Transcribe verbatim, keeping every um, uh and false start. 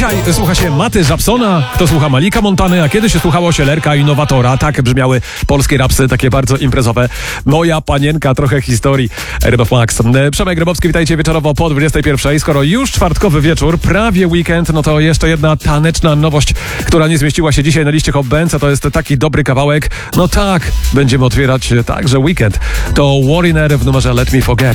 Dzisiaj słucha się Maty Żabsona, to słucha Malika Montany, a kiedyś słuchało się Lerka i Nowatora. Tak brzmiały polskie rapsy, takie bardzo imprezowe. Moja panienka, trochę historii. R M F Max. Przemek Grabowski, witajcie wieczorowo po dwudziestej pierwszej. Skoro już czwartkowy wieczór, prawie weekend, no to jeszcze jedna taneczna nowość, która nie zmieściła się dzisiaj na liście Hot Bands, a to jest taki dobry kawałek. No tak, będziemy otwierać także weekend. To Wariner w numerze Let Me Forget.